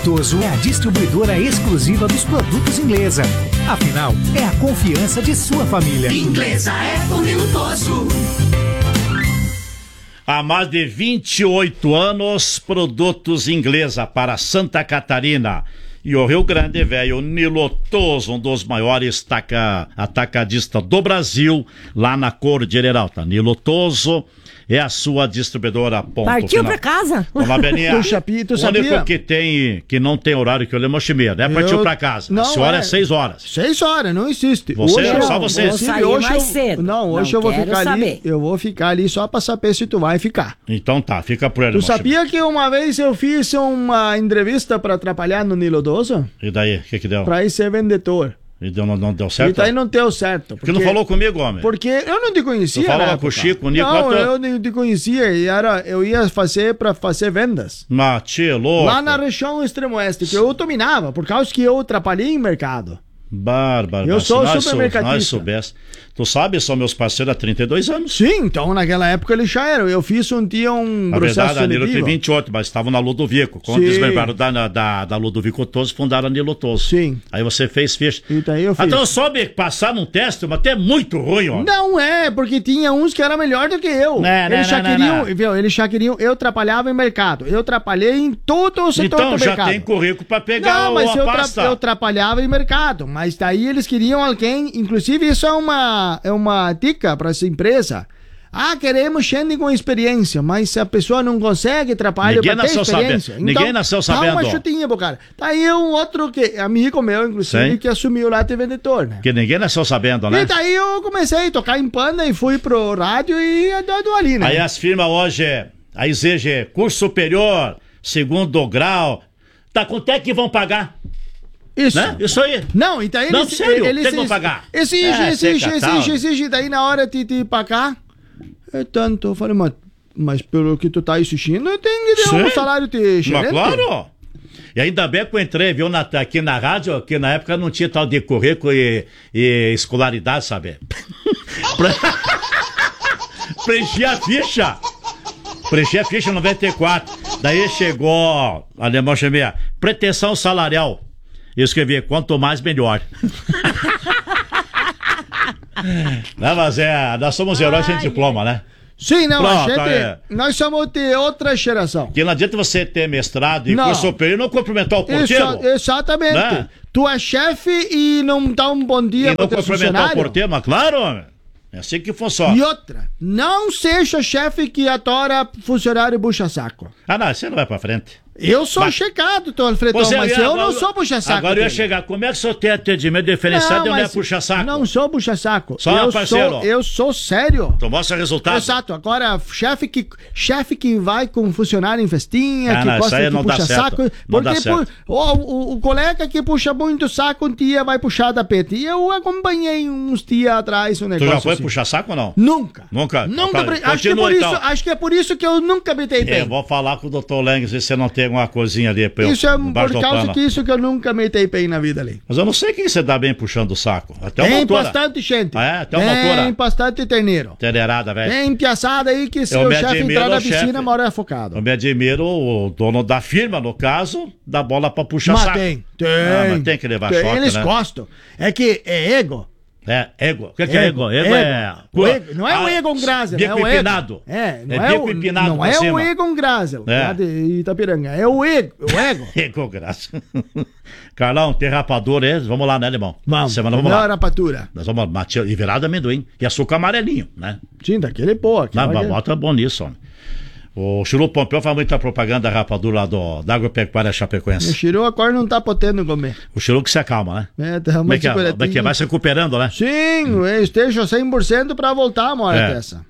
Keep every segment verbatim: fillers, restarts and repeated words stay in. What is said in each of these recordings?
Toso é a distribuidora exclusiva dos produtos Inglesa. Afinal, é a confiança de sua família. Inglesa é com Nilo Toso. Há mais de vinte e oito anos, produtos Inglesa para Santa Catarina e o Rio Grande Velho. Nilo Toso, um dos maiores taca, atacadistas do Brasil, lá na Cordilheira Alta. Nilo Toso é a sua distribuidora. Ponto Partiu final. pra casa. Dona Beninha, Tu sabia, tu o único sabia? que tem, que não tem horário que eu lembro, né? Partiu Eu- pra casa. Não, a senhora é, é. seis horas. Seis horas, não existe. Você- eu- só você. Vou sair hoje mais eu, cedo. Não, hoje Não eu vou quero ficar saber. ali. Eu vou ficar ali só pra saber se tu vai ficar. Então tá, fica por ele. Tu sabia que uma vez eu fiz uma entrevista pra atrapalhar no Nilo Toso? E daí, o que que deu? Pra ir ser vendedor. E deu, não, não deu E certo? daí não deu certo. Porque não falou comigo, homem. Porque eu não te conhecia. Tu falava na com o época. Chico, o Nico, Não, quanto- eu não te conhecia. E era, eu ia fazer pra fazer vendas. Mas, tchê, louco. Lá na região extremo-oeste, que eu dominava, por causa que eu atrapalhei em mercado. Bárbaro. Eu mas sou se nós supermercadista. sou- nós soubesse. Tu sabe, são meus parceiros há trinta e dois anos. Sim, então naquela época eles já eram. Eu fiz um dia um Na processo verdade, a Nilo tem seletivo. vinte e oito, mas estavam na Ludovico. Quando Sim. desmembraram da, da, da Ludovico Toso, fundaram a Nilo Toso. Sim. Aí você fez ficha. E daí eu fiz. Então soube passar num teste, mas até muito ruim, ó. Não é, porque tinha uns que era melhor do que eu. Não, não, eles já não, não, queriam, não. viu? Eles já queriam, eu atrapalhava em mercado. Eu atrapalhei em todo o setor Então do já mercado. tem currículo pra pegar Não, o- mas a eu, tra pasta. eu atrapalhava em mercado. Mas daí eles queriam alguém, inclusive isso é uma, é uma dica para essa empresa. Ah, queremos gente com experiência, mas se a pessoa não consegue atrapalhar Ninguém para ter nasceu experiência. sabendo. Ninguém nasceu sabendo. Dá uma chutinha pro cara. Tá aí um outro que, amigo meu, inclusive, Sim. que assumiu lá de vendedor, né? Porque ninguém nasceu sabendo, né? E daí eu comecei a tocar em Panda e fui pro rádio e do ali, né? Aí as firmas hoje, a exige curso superior, segundo grau. Tá, quanto é que vão pagar? Isso. Né? Isso aí. Não, então eles... Não, sério, eles tem que pagar. Exige, É, exige, seca, exige, tal. exige. Daí na hora de, de pagar, é tanto. Eu falei, mas, mas pelo que tu tá exigindo, eu tenho que ter um Sim. salário de Mas gerente. claro. E ainda bem que eu entrei, viu, na, aqui na rádio, que na época não tinha tal de currículo e, e escolaridade, sabe? Pre- Preenchi a ficha. Preenchi a ficha em noventa e quatro. Daí chegou, alemão chamei, pretensão salarial. Eu escrevi, quanto mais, melhor. Não, mas é, nós somos heróis sem diploma, né? Sim, não, a Pronto, gente, é. nós somos de outra geração. Que não adianta você ter mestrado e Não. curso superior e não cumprimentar o porteiro. Exa- exatamente. Né? Tu é chefe e não dá um bom dia E pro não teu cumprimentar o funcionário. porteiro, mas claro, homem. É assim que funciona. E outra, não seja chefe que adora funcionário bucha-saco. Ah, não, você não vai pra frente. Eu sou Mas- checado, Tom Alfredão, Você- mas eu não sou puxa-saco. Agora eu ia dele. chegar. Como é que o senhor tem atendimento diferenciado e não é mas puxa-saco? Não sou puxa-saco. Só, eu parceiro. sou, eu sou sério. Então mostra resultado. Exato. Agora, chefe que, chefe que vai com funcionário em festinha, Ah, que não, isso gosta aí de não dá puxa certo. saco. Não dá Porque certo. pu- o, o, o colega que puxa muito saco um dia vai puxar da pete. E eu acompanhei uns dias atrás um Tu negócio já foi assim. puxar-saco ou não? Nunca. Nunca? Nunca. Tá, pre- acho, que é continua, por isso, então. acho que é por isso que eu nunca me dei É, bem. vou falar com o doutor Lengs, ver se você não tem alguma coisinha ali pra eu, Isso é embaixo por do causa pano. disso que eu nunca me dei bem na vida ali. Mas eu não sei quem você dá bem puxando o saco. Até uma Tem altura. bastante gente. Ah, é? Até uma altura. Tem bastante terneiro. Terneirada, velho. Tem piaçada aí que se Eu o me chefe admiro entrar na ao piscina, chefe. mora afocado. Eu me admiro o dono da firma, no caso, da bola pra puxar Mas saco. tem, tem. Ah, mas tem que levar Tem, choque, eles né? gostam. É que é ego. É, ego. O que, que é ego? Ego, Ego. é... O ego- não é o Ah, Egon Grazer, é bico o ego. empinado. É, não É é, bico o, empinado não por é o cima. Egon Grazer, É. lá de Itapiranga. É o ego. O ego. Ego, graça. Carlão, tem rapadura aí? Vamos lá, né, irmão? Vamos. Semana vamos Melhor lá. rapatura. Nós vamos matia e virada amendoim. E açúcar amarelinho, né? Sim, daquele pô. Não, aquela- mas bota bom nisso, homem. O Chiru Pompeu faz muita propaganda da rapadura lá do, da Agropecuária O Chapecoense. Chiru agora não tá podendo comer. O Chiru que se acalma, né? É, tá Como é que, é? muito Como é que é? Vai se recuperando, né? Sim, eu esteja cem por cento pra voltar uma hora É. dessa.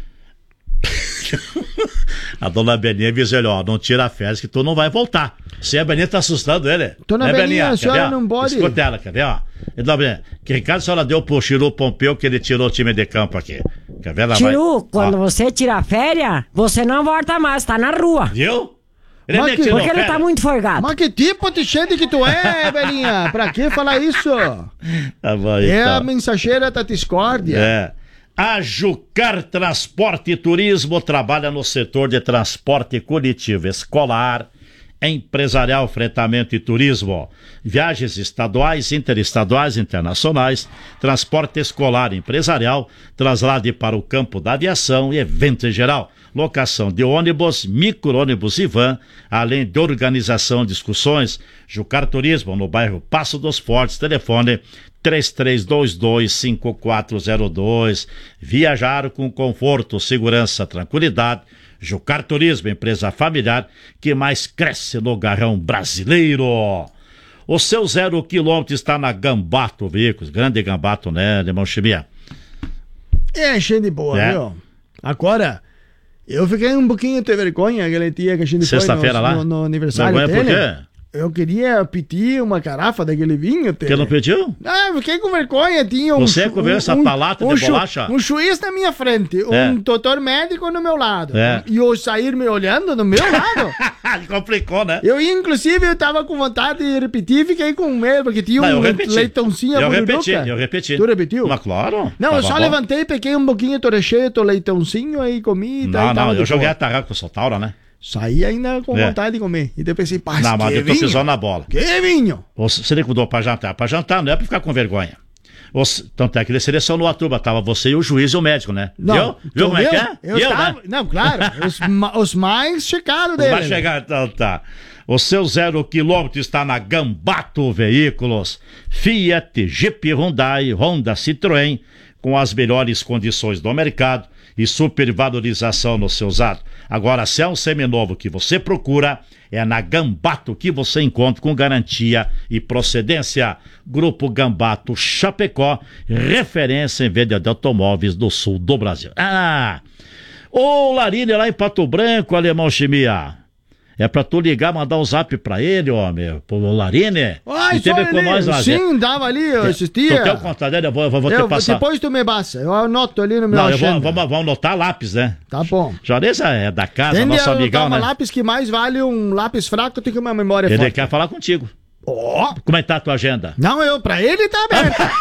A dona Beninha avisa ele, ó, não tira férias que tu não vai voltar. Se a Beninha tá assustando ele. Dona Né, Beninha, a Quer senhora ver? não pode- Escuta ela, quer ver, ó? E, dona Beninha, que recado a senhora deu pro Chiru Pompeu que ele tirou o time de campo aqui? Quer ver? Ela vai... Tiru, quando Ó, você tira férias, você não volta mais, tá na rua. Viu? Ele Mas nem que- tirou Porque ele férias. tá muito forgado. Mas que tipo de gente que tu é, velhinha? Pra que falar isso? Tá bom, É a então. mensageira da discórdia. É. A Jucar Transporte e Turismo trabalha no setor de transporte coletivo escolar, Empresarial, fretamento e turismo, viagens estaduais, interestaduais, internacionais, transporte escolar empresarial, traslade para o campo da aviação e evento em geral, locação de ônibus, micro-ônibus e van, além de organização de excursões. Jucar Turismo, no bairro Passo dos Fortes, telefone três três dois dois, cinco quatro zero dois. Viajar com conforto, segurança, tranquilidade. Jucar Turismo, empresa familiar que mais cresce no garrão brasileiro. O seu zero quilômetro está na Gambato Veículos. Grande Gambato, né, Alemão Chimia? É, cheio de boa, É. viu? Agora, eu fiquei um pouquinho de vergonha aquele dia que a gente Sexta-feira foi no, lá? no, no aniversário Vergonha dele. por quê? Eu queria pedir uma garrafa daquele vinho. Que não pediu? Ah, fiquei com vergonha. Tinha um. Você chu- comeu essa um, palata um de chu- bolacha? Um juiz na minha frente, É. um doutor médico no meu lado. É. E o Sair me olhando no meu lado. Complicou, né? Eu, inclusive, eu tava com vontade de repetir, fiquei com medo, porque tinha Não, eu um repeti. leitãozinho Eu bururuca. repeti, eu repeti. Tu repetiu? Mas claro. Não, eu tava só bom. levantei, peguei um pouquinho, tô recheio, tô leitãozinho, aí comi. Não, daí tava não, de eu joguei boa. a tarrafa com o Sotaura, né? Saí ainda com É. vontade de comer. E daí eu pensei, pá, Não, mas que eu tô vinho? pisando na bola. Que vinho? Você você mudou pra jantar. Pra jantar não é pra ficar com vergonha. Você, tanto é que ele selecionou a turma. Tava você e o juiz e o médico, né? Não, Viu? Viu tu como é viu? que é? Eu Viu, tava... né? Não, claro, os, ma- os mais checados dele. Vai chegar, então tá. O seu zero quilômetro está na Gambato Veículos. Fiat, Jeep, Hyundai, Honda, Citroën, com as melhores condições do mercado e supervalorização no seu usado. Agora, se é um seminovo que você procura, é na Gambato que você encontra com garantia e procedência. Grupo Gambato Chapecó, referência em venda de automóveis do sul do Brasil. Ah! Ô, Larine, lá em Pato Branco, Alemão Chimia. É pra tu ligar, mandar um zap pra ele, homem. Pro Larine. Ai, e teve só com ele. nós lá. Sim, dava ali, eu Tu assistia. quer o contato dele? Eu vou, eu vou te Eu, passar. depois tu me passa, eu anoto ali no meu Não, eu vou, agenda. vamos, vamos anotar lápis, né? Tá bom. Joreza é da casa, Tem nosso de amigão, botar um né? lápis que mais vale um lápis fraco do que uma memória Ele forte. quer falar contigo. Ó. Como é que tá a tua agenda? Não, eu, pra ele tá aberto.